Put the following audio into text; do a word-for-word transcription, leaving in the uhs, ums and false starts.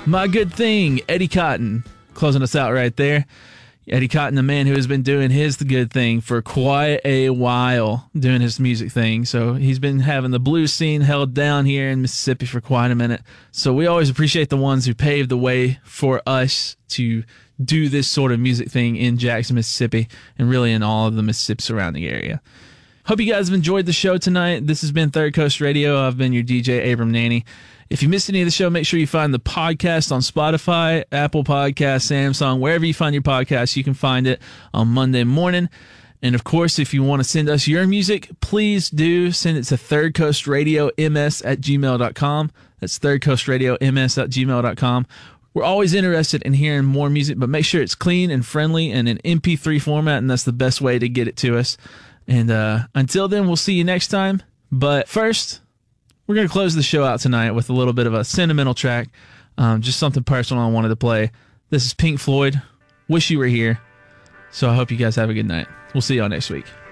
My Good Thing, Eddie Cotton, closing us out right there. Eddie Cotton, the man who has been doing his The Good Thing for quite a while, doing his music thing. So he's been having the blues scene held down here in Mississippi for quite a minute. So we always appreciate the ones who paved the way for us to do this sort of music thing in Jackson, Mississippi, and really in all of the Mississippi surrounding area. Hope you guys have enjoyed the show tonight. This has been Third Coast Radio. I've been your D J, Abram Nanny. If you missed any of the show, make sure you find the podcast on Spotify, Apple Podcasts, Samsung, wherever you find your podcast, you can find it on Monday morning. And of course, if you want to send us your music, please do send it to third coast radio m s at gmail dot com. That's third coast radio m s at gmail dot com. We're always interested in hearing more music, but make sure it's clean and friendly and in M P three format, and that's the best way to get it to us. And uh, until then, we'll see you next time. But first, we're going to close the show out tonight with a little bit of a sentimental track, um, just something personal I wanted to play. This is Pink Floyd, Wish You Were Here. So I hope you guys have a good night. We'll see y'all next week.